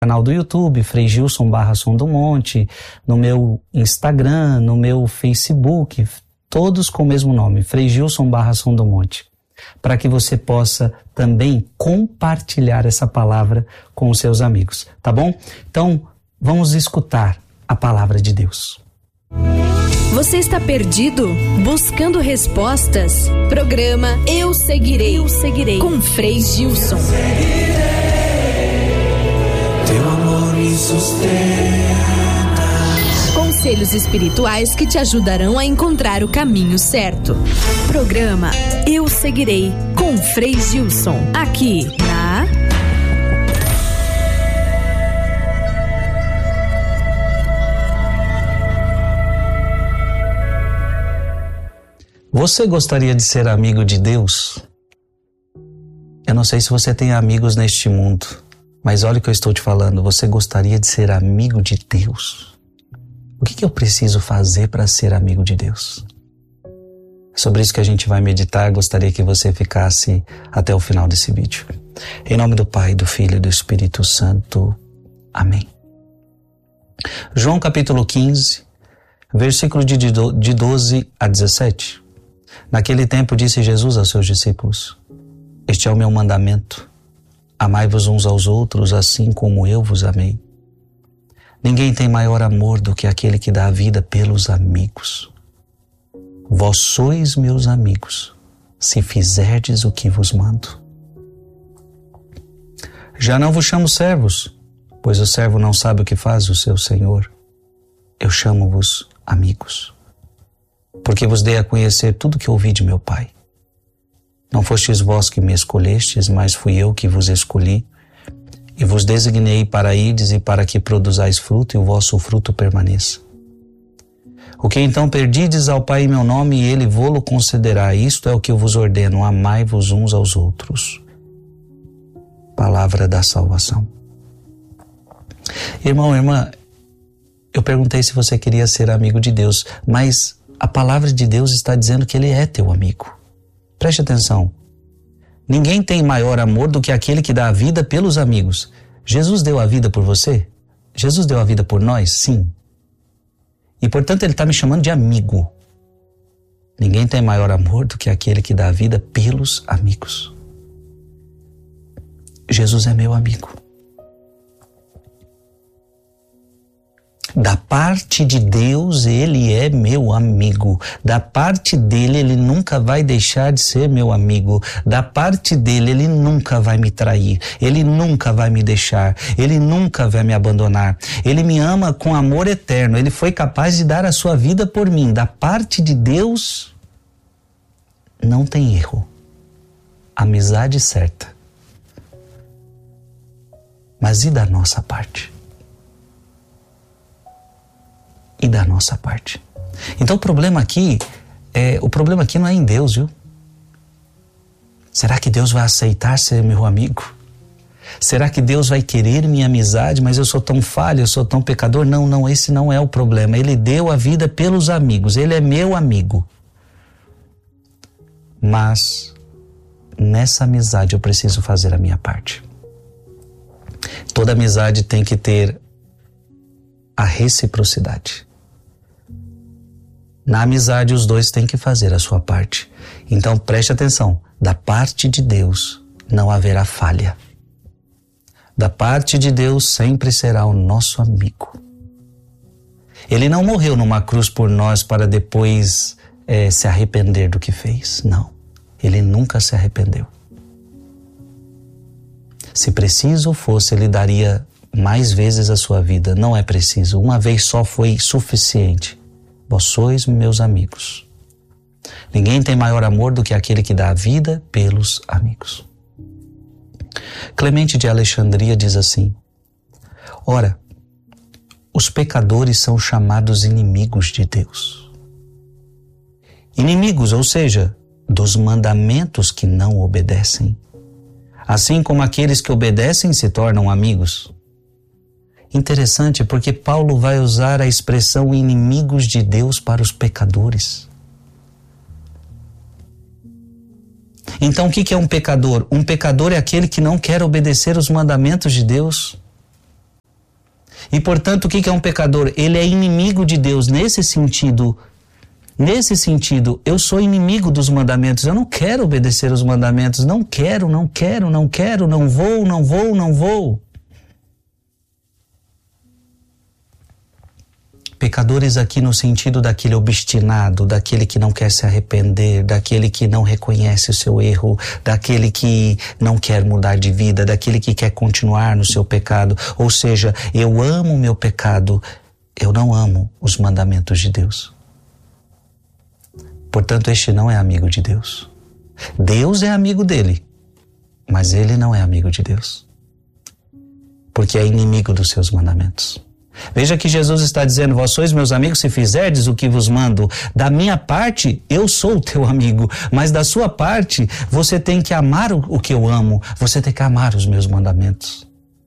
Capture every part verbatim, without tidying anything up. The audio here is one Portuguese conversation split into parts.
Canal do YouTube, Frei Gilson barra Som do Monte, no meu Instagram, no meu Facebook, todos com o mesmo nome, Frei Gilson barra Som do Monte, para que você possa também compartilhar essa palavra com os seus amigos, tá bom? Então, vamos escutar a palavra de Deus. Você está perdido? Buscando respostas? Programa Eu Seguirei, Eu Seguirei, com Frei Gilson. Teu amor me sustenta. Conselhos espirituais que te ajudarão a encontrar o caminho certo. Programa Eu Seguirei, com Frei Gilson, aqui na Você gostaria de ser amigo de Deus? Eu não sei se você tem amigos neste mundo, mas olha o que eu estou te falando, você gostaria de ser amigo de Deus? O que, que eu preciso fazer para ser amigo de Deus? É sobre isso que a gente vai meditar, gostaria que você ficasse até o final desse vídeo. Em nome do Pai, do Filho e do Espírito Santo. Amém. João capítulo quinze, versículo de doze a dezessete. Naquele tempo disse Jesus aos seus discípulos: Este é o meu mandamento, amai-vos uns aos outros assim como eu vos amei. Ninguém tem maior amor do que aquele que dá a vida pelos amigos. Vós sois meus amigos, se fizerdes o que vos mando. Já não vos chamo servos, pois o servo não sabe o que faz o seu senhor. Eu chamo-vos amigos, porque vos dei a conhecer tudo que ouvi de meu Pai. Não fostes vós que me escolhestes, mas fui eu que vos escolhi, e vos designei para ides e para que produzais fruto, e o vosso fruto permaneça. O que então perdides ao Pai em meu nome, e ele vô-lo concederá. Isto é o que eu vos ordeno: amai-vos uns aos outros. Palavra da salvação. Irmão, irmã, eu perguntei se você queria ser amigo de Deus, mas a palavra de Deus está dizendo que ele é teu amigo. Preste atenção. Ninguém tem maior amor do que aquele que dá a vida pelos amigos. Jesus deu a vida por você? Jesus deu a vida por nós? Sim. E portanto ele está me chamando de amigo. Ninguém tem maior amor do que aquele que dá a vida pelos amigos. Jesus é meu amigo. Da parte de Deus, ele é meu amigo. Da parte dele, ele nunca vai deixar de ser meu amigo. Da parte dele, ele nunca vai me trair. Ele nunca vai me deixar. Ele nunca vai me abandonar. Ele me ama com amor eterno. Ele foi capaz de dar a sua vida por mim. Da parte de Deus, não tem erro. Amizade certa. Mas e da nossa parte? E da nossa parte. Então o problema aqui, é, o problema aqui não é em Deus, viu? Será que Deus vai aceitar ser meu amigo? Será que Deus vai querer minha amizade, mas eu sou tão falho, eu sou tão pecador? Não, não, esse não é o problema. Ele deu a vida pelos amigos, ele é meu amigo. Mas nessa amizade eu preciso fazer a minha parte. Toda amizade tem que ter a reciprocidade. Na amizade, os dois têm que fazer a sua parte. Então, preste atenção. Da parte de Deus, não haverá falha. Da parte de Deus, sempre será o nosso amigo. Ele não morreu numa cruz por nós para depois é, se arrepender do que fez. Não. Ele nunca se arrependeu. Se preciso fosse, ele daria mais vezes a sua vida. Não é preciso. Uma vez só foi suficiente. Vós sois meus amigos. Ninguém tem maior amor do que aquele que dá a vida pelos amigos. Clemente de Alexandria diz assim: ora, os pecadores são chamados inimigos de Deus. Inimigos, ou seja, dos mandamentos que não obedecem. Assim como aqueles que obedecem se tornam amigos. Interessante, porque Paulo vai usar a expressão inimigos de Deus para os pecadores. Então, o que é um pecador? Um pecador é aquele que não quer obedecer os mandamentos de Deus. E portanto, o que é um pecador? Ele é inimigo de Deus. Nesse sentido, nesse sentido, eu sou inimigo dos mandamentos. Eu não quero obedecer os mandamentos. Não quero, não quero, não quero, não vou, não vou, não vou. Pecadores aqui no sentido daquele obstinado, daquele que não quer se arrepender, daquele que não reconhece o seu erro, daquele que não quer mudar de vida, daquele que quer continuar no seu pecado. Ou seja, eu amo o meu pecado, eu não amo os mandamentos de Deus. Portanto, este não é amigo de Deus. Deus é amigo dele, mas ele não é amigo de Deus, porque é inimigo dos seus mandamentos. Veja que Jesus está dizendo: vós sois meus amigos se fizerdes o que vos mando. Da minha parte, eu sou o teu amigo, mas da sua parte, você tem que amar o que eu amo, você tem que amar os meus mandamentos.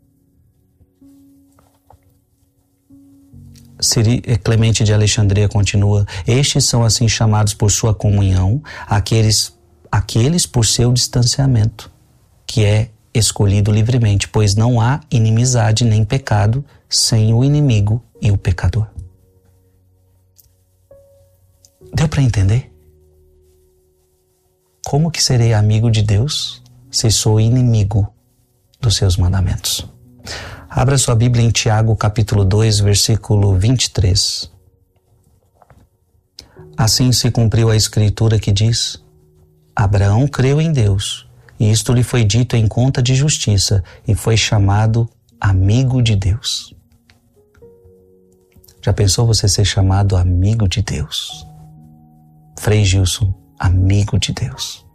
Siri Clemente de Alexandria continua: estes são assim chamados por sua comunhão, aqueles, aqueles por seu distanciamento, que é escolhido livremente, pois não há inimizade nem pecado sem o inimigo e o pecador. Deu para entender? Como que serei amigo de Deus se sou inimigo dos seus mandamentos? Abra sua Bíblia em Tiago, capítulo dois, versículo vinte e três. Assim se cumpriu a escritura que diz: Abraão creu em Deus, e isto lhe foi dito em conta de justiça, e foi chamado amigo de Deus. Já pensou você ser chamado amigo de Deus? Frei Gilson, amigo de Deus.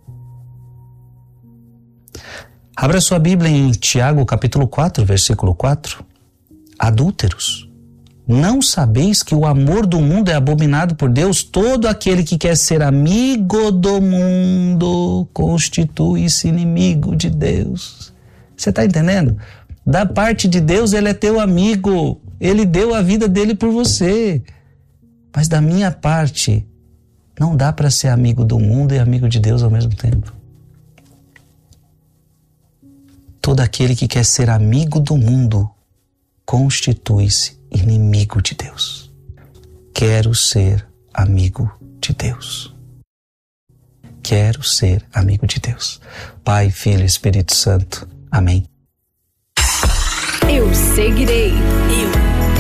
Abra sua Bíblia em Tiago, capítulo quatro, versículo quatro. Adúlteros, não sabeis que o amor do mundo é abominado por Deus? Todo aquele que quer ser amigo do mundo constitui-se inimigo de Deus. Você está entendendo? Da parte de Deus, ele é teu amigo. Ele deu a vida dele por você. Mas da minha parte, não dá para ser amigo do mundo e amigo de Deus ao mesmo tempo. Todo aquele que quer ser amigo do mundo constitui-se inimigo de Deus. Quero ser amigo de Deus. Quero ser amigo de Deus. Pai, Filho e Espírito Santo. Amém. Eu seguirei. Eu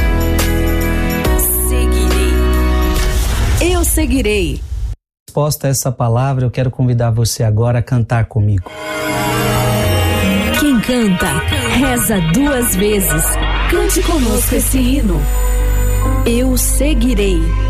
seguirei. Eu seguirei. Resposta a essa palavra, eu quero convidar você agora a cantar comigo. Quem canta, reza duas vezes. Cante conosco esse hino. Eu seguirei.